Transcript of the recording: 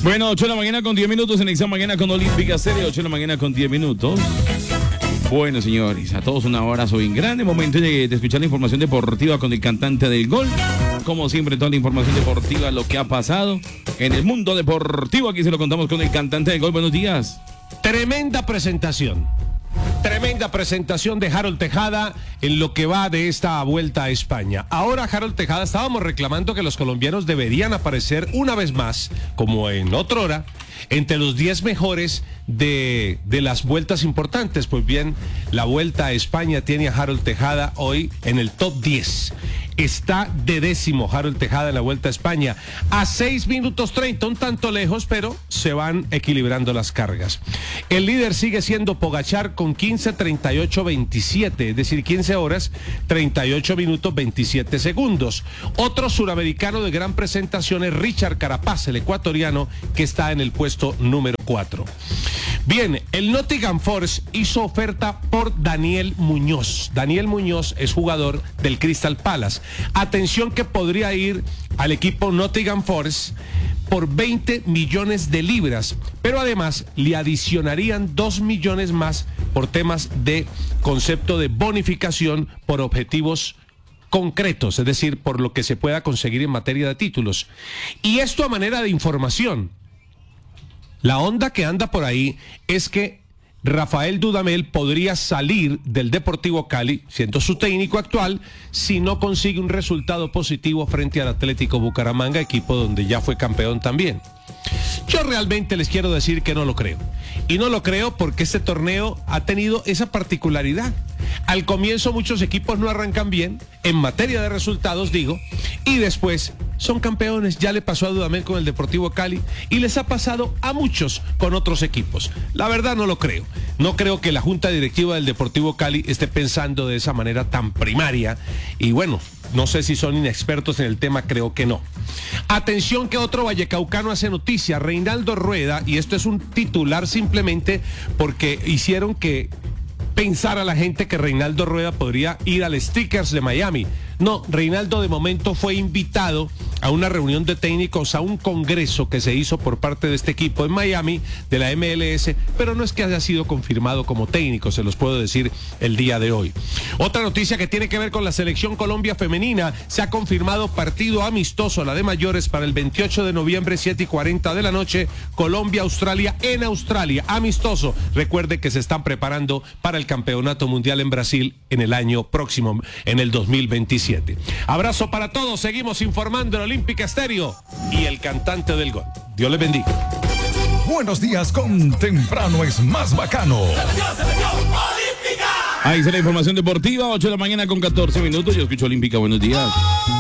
Bueno, 8 de la mañana con 10 minutos en Esta Mañana con Olímpica Serie, 8 de la mañana con 10 minutos. Bueno, señores, a todos un abrazo bien grande. Momento de escuchar la información deportiva con el cantante del gol. Como siempre, toda la información deportiva, lo que ha pasado en el mundo deportivo. Aquí se lo contamos con el cantante del gol. Buenos días. Tremenda presentación de Harold Tejada en lo que va de esta vuelta a España. Ahora Harold Tejada, estábamos reclamando que los colombianos deberían aparecer una vez más, como en otra hora, entre los 10 mejores de las vueltas importantes. Pues bien, la vuelta a España tiene a Harold Tejada hoy en el top 10. Está de décimo Harold Tejada en la Vuelta a España, a 6 minutos 30, un tanto lejos, pero se van equilibrando las cargas. El líder sigue siendo Pogačar con 15:38:27, es decir, 15 horas, 38 minutos, 27 segundos. Otro suramericano de gran presentación es Richard Carapaz, el ecuatoriano, que está en el puesto número 4. Bien, el Nottingham Forest hizo oferta por Daniel Muñoz. Daniel Muñoz es jugador del Crystal Palace. Atención que podría ir al equipo Nottingham Forest por 20 millones de libras, pero además le adicionarían 2 millones más por temas de concepto de bonificación por objetivos concretos, es decir, por lo que se pueda conseguir en materia de títulos. Y esto a manera de información. La onda que anda por ahí es que Rafael Dudamel podría salir del Deportivo Cali, siendo su técnico actual, si no consigue un resultado positivo frente al Atlético Bucaramanga, equipo donde ya fue campeón también. Yo realmente les quiero decir que no lo creo. Y no lo creo porque este torneo ha tenido esa particularidad. Al comienzo muchos equipos no arrancan bien, en materia de resultados digo, y después son campeones. Ya le pasó a Dudamel con el Deportivo Cali y les ha pasado a muchos con otros equipos. La verdad no lo creo. No creo que la Junta Directiva del Deportivo Cali esté pensando de esa manera tan primaria. Y bueno, no sé si son inexpertos en el tema, creo que no. Atención que otro vallecaucano hace noticia, Reinaldo Rueda, y esto es un titular simplemente porque hicieron que pensar a la gente que Reinaldo Rueda podría ir al Stickers de Miami. No, Reinaldo de momento fue invitado a una reunión de técnicos, a un congreso que se hizo por parte de este equipo en Miami, de la MLS, pero no es que haya sido confirmado como técnico, se los puedo decir el día de hoy. Otra noticia que tiene que ver con la selección Colombia femenina, se ha confirmado partido amistoso, la de mayores, para el 28 de noviembre, 7:40 de la noche, Colombia-Australia en Australia, amistoso. Recuerde que se están preparando para el Campeonato Mundial en Brasil en el año próximo, en el 2027. Abrazo para todos, seguimos informando en Olímpica Estéreo y el cantante del gol. Dios les bendiga. Buenos días con Temprano es más bacano. Ahí está la información deportiva, 8 de la mañana con 14 minutos. Yo escucho Olímpica, buenos días.